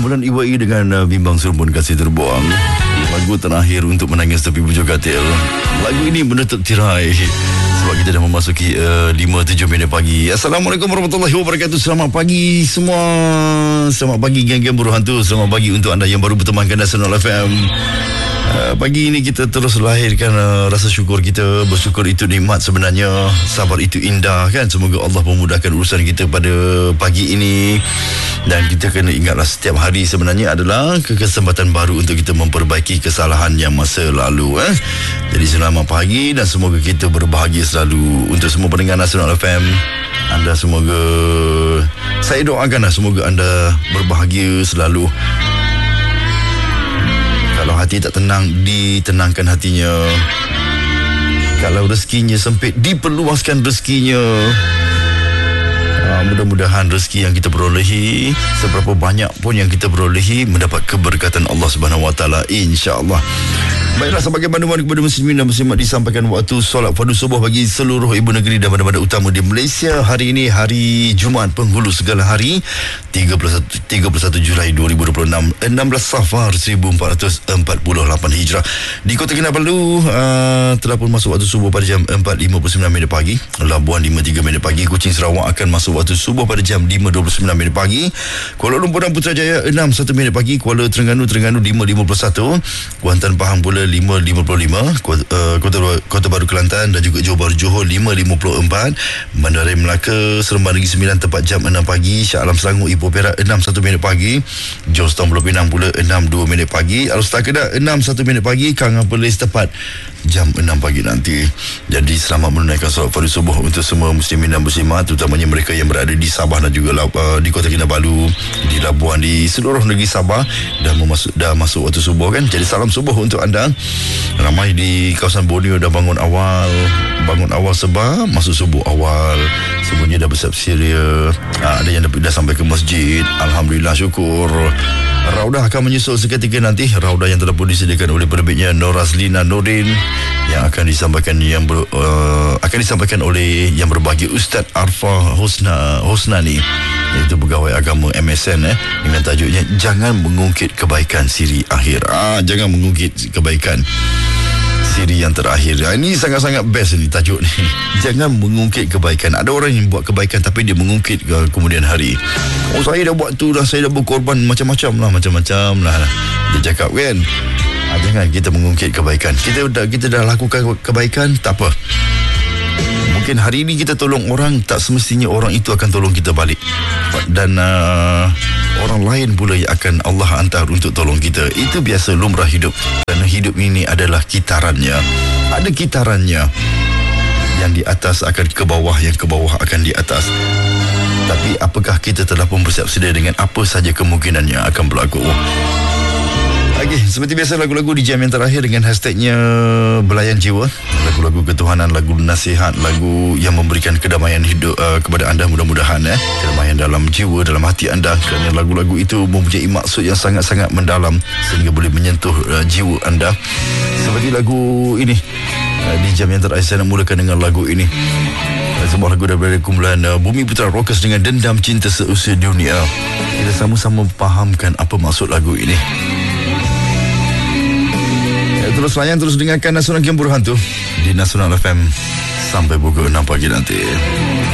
Kemudian Iwai dengan Bimbang Surumpun Kasih Terbuang. Lagu terakhir untuk menangis tepi bujur katil. Lagu ini menutup tirai sebab kita dah memasuki 5-7 minit pagi. Assalamualaikum warahmatullahi wabarakatuh. Selamat pagi semua. Selamat pagi geng-geng buruh hantu. Selamat pagi untuk anda yang baru bertemankan Nasional FM. Pagi ini kita terus lahirkan rasa syukur kita. Bersyukur itu nikmat sebenarnya. Sabar itu indah kan. Semoga Allah memudahkan urusan kita pada pagi ini. Dan kita kena ingatlah setiap hari sebenarnya adalah kesempatan baru untuk kita memperbaiki kesalahan yang masa lalu. Jadi selamat pagi dan semoga kita berbahagia selalu. Untuk semua pendengar Nasional FM, anda semoga, saya doakanlah semoga anda berbahagia selalu. Kalau hati tak tenang, ditenangkan hatinya. Kalau rezekinya sempit, diperluaskan rezekinya. Mudah-mudahan rezeki yang kita perolehi, seberapa banyak pun yang kita perolehi, mendapat keberkatan Allah Subhanahu Wa Taala, insya-Allah. Baiklah, sebagai panduan kepada muslimin dan muslimat, disampaikan waktu solat fardu subuh bagi seluruh ibu negeri dan bandar-bandar utama di Malaysia. Hari ini hari Jumaat penghulu segala hari, 31 Julai 2026, 16 Safar 1448 Hijrah. Di Kota Kinabalu telah pun masuk waktu subuh pada jam 4.59 minit pagi. Labuan 5.3 minit pagi. Kuching Sarawak akan masuk waktu subuh pada jam 5.29 minit pagi. Kuala Lumpur dan Putrajaya 6.1 minit pagi. Kuala Terengganu 5.51. Kuantan Pahang pula 5.55. Kota Baru Kelantan dan juga Johor Bahru Johor 5.54. Bandaraya Melaka Seremban Negeri Sembilan tepat jam 6 pagi. Shah Alam Selangor Ipoh Perak 6.1 minit pagi. Johnstown Pulau Pinang pula 6.2 minit pagi. Alor-Star Kedah 6.1 minit pagi. Kangan Perlis tepat jam 6 pagi nanti. Jadi selamat menunaikan solat fardu subuh untuk semua muslimin dan muslimat, terutamanya mereka yang berada di Sabah dan juga di Kota Kinabalu, di Labuan, di seluruh negeri Sabah. Dah masuk waktu subuh kan. Jadi salam subuh untuk anda. Ramai di kawasan Borneo dah bangun awal sebab masuk subuh awal. Semuanya dah bersiap seria. Ada yang dah sampai ke masjid. Alhamdulillah, syukur. Raudah akan menyusul seketika nanti. Raudah yang telah pun disediakan oleh penerbitnya Norazlina Nordin, yang akan disampaikan oleh yang berbahagia Ustaz Arfa Husnani, iaitu pegawai agama MSN, dengan tajuknya Jangan Mengungkit Kebaikan Siri Akhir. Jangan mengungkit kebaikan siri yang terakhir. Ini sangat-sangat best ni tajuk ni. Jangan mengungkit kebaikan. Ada orang yang buat kebaikan tapi dia mengungkit kemudian hari. Saya dah buat tu dah, saya dah berkorban macam-macam lah. Dia cakap kan. Jangan kita mengungkit kebaikan. Kita dah lakukan kebaikan, tak apa. Mungkin hari ini kita tolong orang, tak semestinya orang itu akan tolong kita balik. Dan orang lain pula yang akan Allah hantar untuk tolong kita. Itu biasa lumrah hidup. Kerana hidup ini adalah kitarannya. Ada kitarannya. Yang di atas akan ke bawah, yang ke bawah akan di atas. Tapi apakah kita telah pun bersiap sedia dengan apa saja kemungkinannya akan berlaku? Okey, seperti biasa lagu-lagu di jam yang terakhir dengan hashtagnya Belayan Jiwa. Lagu-lagu ketuhanan, lagu nasihat, lagu yang memberikan kedamaian hidup kepada anda, mudah-mudahan kedamaian dalam jiwa, dalam hati anda. Kerana lagu-lagu itu mempunyai maksud yang sangat-sangat mendalam sehingga boleh menyentuh jiwa anda. Seperti lagu ini. Di jam yang terakhir saya nak mulakan dengan lagu ini. Sebuah lagu daripada kumpulan Bumi Putra Rockers dengan Dendam Cinta Seusia Dunia. Kita sama-sama fahamkan apa maksud lagu ini. Terus layan, terus dengarkan Nasional Game Buruh Hantu di Nasional FM sampai pukul 6 pagi nanti.